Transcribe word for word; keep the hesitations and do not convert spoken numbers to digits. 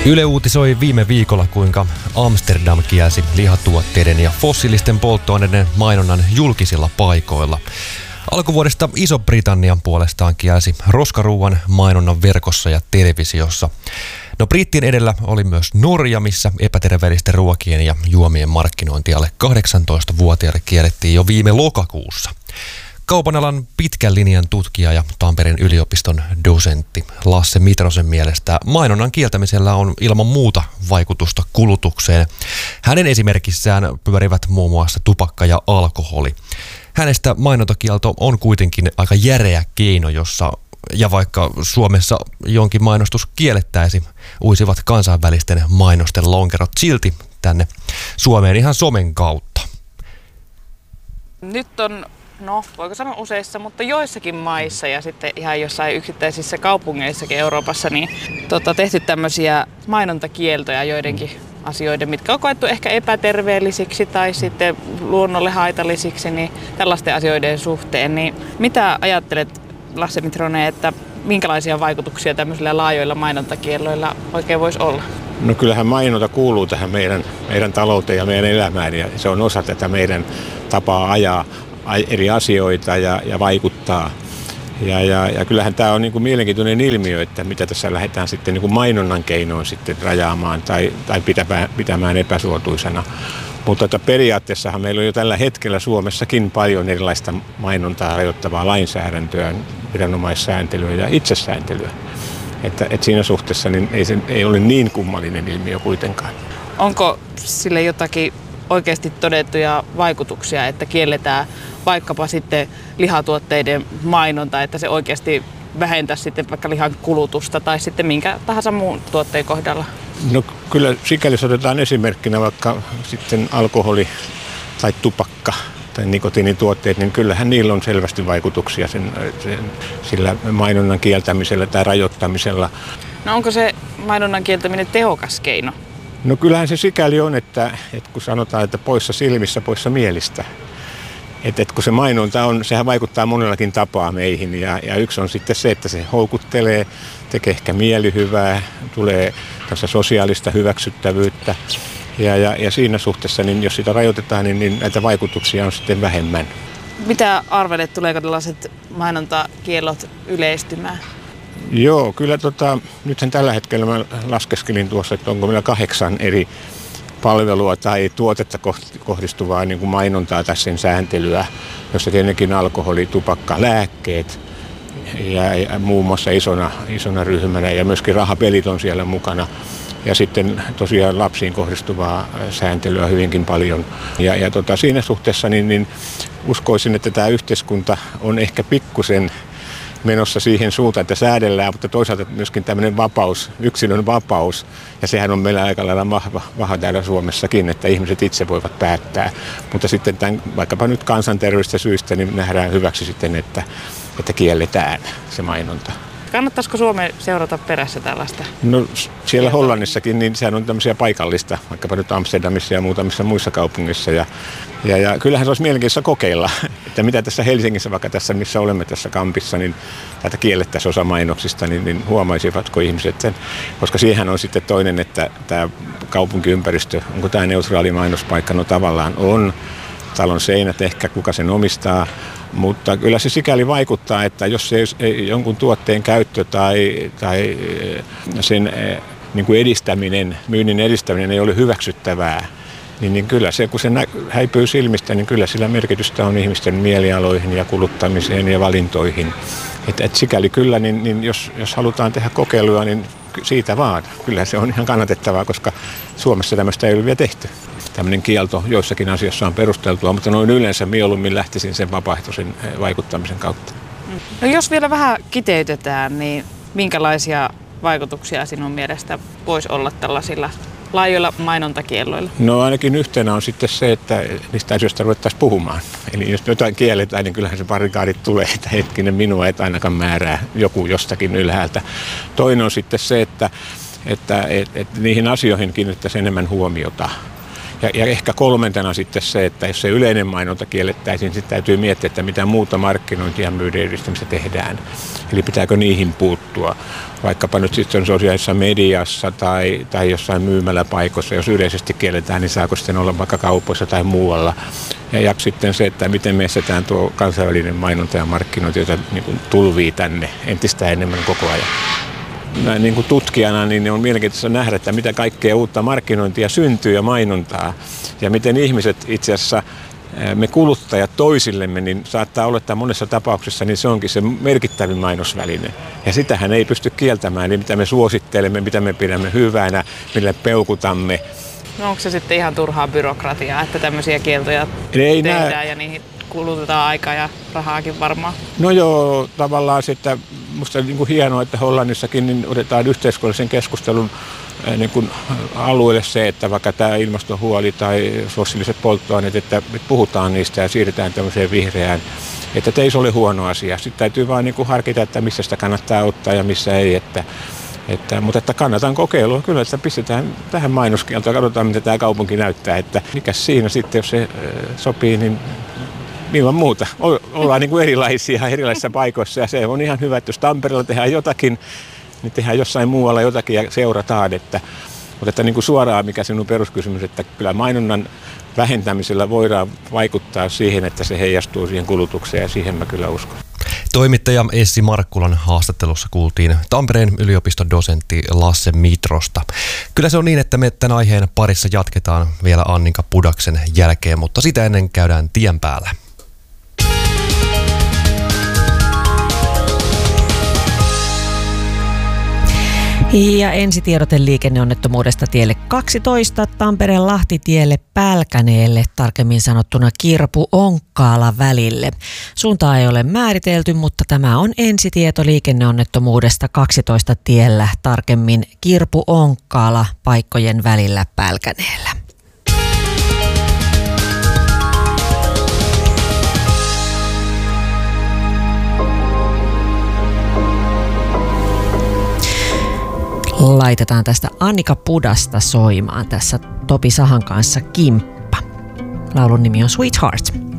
Yle uutisoi viime viikolla, kuinka Amsterdam kielsi lihatuotteiden ja fossiilisten polttoaineiden mainonnan julkisilla paikoilla. Alkuvuodesta Iso-Britannian puolestaan kielsi roskaruuan mainonnan verkossa ja televisiossa. No brittien edellä oli myös Norja, missä epäterveellisten ruokien ja juomien markkinointi alle kahdeksantoistavuotiaille kiellettiin jo viime lokakuussa. Kaupan alan pitkän linjan tutkija ja Tampereen yliopiston dosentti Lasse Mitrosen mielestä mainonnan kieltämisellä on ilman muuta vaikutusta kulutukseen. Hänen esimerkissään pyörivät muun muassa tupakka ja alkoholi. Hänestä mainontakielto on kuitenkin aika järeä keino, jossa, ja vaikka Suomessa jonkin mainostus kiellettäisi, uisivat kansainvälisten mainosten lonkerot silti tänne Suomeen ihan somen kautta. Nyt on, no voiko sanoa useissa, mutta joissakin maissa ja sitten ihan jossain yksittäisissä kaupungeissakin Euroopassa niin tota, tehty tämmöisiä mainontakieltoja joidenkin asioiden, mitkä on koettu ehkä epäterveellisiksi tai sitten luonnolle haitallisiksi, niin tällaisten asioiden suhteen. Niin mitä ajattelet, Lasse Mitronen, että minkälaisia vaikutuksia tämmöisillä laajoilla mainontakielloilla oikein voisi olla? No kyllähän mainonta kuuluu tähän meidän, meidän talouteen ja meidän elämään ja se on osa tätä meidän tapaa ajaa eri asioita ja, ja vaikuttaa. Ja, ja, ja kyllähän tämä on niin kuin mielenkiintoinen ilmiö, että mitä tässä lähdetään sitten niin kuin mainonnan keinoin sitten rajaamaan tai, tai pitämään, pitämään epäsuotuisena. Mutta että periaatteessahan meillä on jo tällä hetkellä Suomessakin paljon erilaista mainontaa rajoittavaa lainsäädäntöä, viranomaissääntelyä ja itsesääntelyä. Että, että siinä suhteessa niin ei, se, ei ole niin kummallinen ilmiö kuitenkaan. Onko sille jotakin oikeasti todettuja vaikutuksia, että kielletään vaikkapa sitten lihatuotteiden mainonta, että se oikeasti vähentäisi sitten vaikka lihan kulutusta tai sitten minkä tahansa muun tuotteen kohdalla? No kyllä sikäli jos otetaan esimerkkinä vaikka sitten alkoholi tai tupakka tai nikotiinituotteet, niin kyllähän niillä on selvästi vaikutuksia sen, sen, sillä mainonnan kieltämisellä tai rajoittamisella. No onko se mainonnan kieltäminen tehokas keino? No kyllähän se sikäli on, että, että kun sanotaan, että poissa silmissä, poissa mielistä. Että, että kun se mainonta on, sehän vaikuttaa monellakin tapaa meihin ja, ja yksi on sitten se, että se houkuttelee, tekee ehkä mielihyvää, tulee tässä sosiaalista hyväksyttävyyttä ja, ja, ja siinä suhteessa, niin jos sitä rajoitetaan, niin, niin näitä vaikutuksia on sitten vähemmän. Mitä arvelet, tuleeko tällaiset mainontakiellot yleistymään? Joo, kyllä tota, nythän tällä hetkellä mä laskeskelin tuossa, että onko meillä kahdeksan eri palvelua tai tuotetta kohdistuvaa niin kuin mainontaa tai sen sääntelyä, jossa tietenkin alkoholi, tupakka, lääkkeet ja, ja muun muassa isona, isona ryhmänä ja myöskin rahapelit on siellä mukana. Ja sitten tosiaan lapsiin kohdistuvaa sääntelyä hyvinkin paljon. Ja, ja tota, siinä suhteessa niin, niin uskoisin, että tämä yhteiskunta on ehkä pikkusen menossa siihen suuntaan, että säädellään, mutta toisaalta myöskin tämmöinen vapaus, yksilön vapaus, ja sehän on meillä aika lailla vahva, vahva täällä Suomessakin, että ihmiset itse voivat päättää. Mutta sitten tämän, vaikkapa nyt kansanterveydellisistä syistä, niin nähdään hyväksi sitten, että, että kielletään se mainonta. Kannattaisiko Suomeen seurata perässä tällaista? No siellä Hollannissakin, niin sehän on tämmöisiä paikallista, vaikkapa nyt Amsterdamissa ja muutamissa muissa kaupungissa. Ja, ja, ja kyllähän se olisi mielenkiintoista kokeilla, että mitä tässä Helsingissä, vaikka tässä missä olemme tässä kampissa, niin täältä kiellettäisiin osa mainoksista, niin, niin huomaisivatko ihmiset sen. Koska siihen on sitten toinen, että tämä kaupunkiympäristö, onko tämä neutraali mainospaikka, no tavallaan on. Talon seinät ehkä, kuka sen omistaa. Mutta kyllä se sikäli vaikuttaa, että jos se ei, jonkun tuotteen käyttö tai, tai sen niin kuin edistäminen, myynnin edistäminen ei ole hyväksyttävää, niin, niin kyllä se, kun se nä- häipyy silmistä, niin kyllä sillä merkitystä on ihmisten mielialoihin ja kuluttamiseen ja valintoihin. Et, et sikäli kyllä, niin, niin jos, jos halutaan tehdä kokeiluja, niin siitä vaan. Kyllä se on ihan kannatettavaa, koska Suomessa tämmöistä ei ole vielä tehty. Tämmöinen kielto joissakin asioissa on perusteltua, mutta noin yleensä mieluummin lähtisin sen vapaaehtoisen vaikuttamisen kautta. No jos vielä vähän kiteytetään, niin minkälaisia vaikutuksia sinun mielestä voisi olla tällaisilla laajoilla mainontakielloilla? No ainakin yhtenä on sitten se, että niistä asioista ruvettaisiin puhumaan. Eli jos jotain kielletään, niin kyllähän se barrikaadit tulee, että hetkinen minua et ainakaan määrää joku jostakin ylhäältä. Toinen on sitten se, että, että et, et niihin asioihin kiinnittäisiin enemmän huomiota. Ja, ja ehkä kolmantena sitten se, että jos se yleinen mainonta kiellettäisiin, sitten täytyy miettiä, että mitä muuta markkinointia ja myydän edistämistä tehdään. Eli pitääkö niihin puuttua, vaikkapa nyt sitten sosiaalisessa mediassa tai, tai jossain myymäläpaikoissa. Jos yleisesti kielletään, niin saako sitten olla vaikka kaupoissa tai muualla. Ja, ja sitten se, että miten me estetään tuo kansainvälinen mainonta ja markkinointi, jota niin kuin tulvii tänne entistä enemmän koko ajan. Näin niin kuin tutkijana niin on mielenkiintoista nähdä, että mitä kaikkea uutta markkinointia syntyy ja mainontaa. Ja miten ihmiset itse asiassa, me kuluttajat toisillemme, niin saattaa olla, että monessa tapauksessa niin se onkin se merkittävin mainosväline. Ja sitähän ei pysty kieltämään, eli mitä me suosittelemme, mitä me pidämme hyvänä, millä peukutamme. No onko se sitten ihan turhaa byrokratiaa, että tämmöisiä kieltoja ei tehdään nää... ja niihin kulutetaan aikaa ja rahaakin varmaan? No joo, tavallaan sitten musta on niin kuin hienoa, että Hollannissakin niin otetaan yhteiskunnallisen keskustelun niin kuin alueelle se, että vaikka tämä ilmastohuoli tai fossiiliset polttoaineet, että puhutaan niistä ja siirrytään tämmöiseen vihreään, että ei se ole huono asia. Sitten täytyy vaan niin kuin harkita, että missä sitä kannattaa ottaa ja missä ei. Että, että, mutta että kannatan kokeilua kyllä, että pistetään tähän mainoskieltoon ja katsotaan, mitä tämä kaupunki näyttää. Että mikä siinä sitten, jos se sopii, niin ilman muuta. Ollaan niin kuin erilaisia erilaisissa paikoissa ja se on ihan hyvä, että jos Tampereella tehdään jotakin, niin tehdään jossain muualla jotakin ja seurataan. Että, mutta että niin kuin suoraan, mikä sinun peruskysymys, että kyllä mainonnan vähentämisellä voidaan vaikuttaa siihen, että se heijastuu siihen kulutukseen ja siihen mä kyllä uskon. Toimittaja Essi Markkulan haastattelussa kuultiin Tampereen yliopiston dosentti Lasse Mitrosta. Kyllä se on niin, että me tämän aiheen parissa jatketaan vielä Annika Pudaksen jälkeen, mutta sitä ennen käydään tien päällä. Ja ensitiedote liikenneonnettomuudesta tielle kaksitoista Tampereen Lahtitielle Pälkäneelle, tarkemmin sanottuna Kirpu-Onkkaala välille. Suuntaa ei ole määritelty, mutta tämä on ensitieto liikenneonnettomuudesta kaksitoista tiellä, tarkemmin Kirpu-Onkkaala paikkojen välillä Pälkäneellä. Laitetaan tästä Annika Pudasta soimaan tässä Topi Sahan kanssa Kimppa. Laulun nimi on Sweetheart.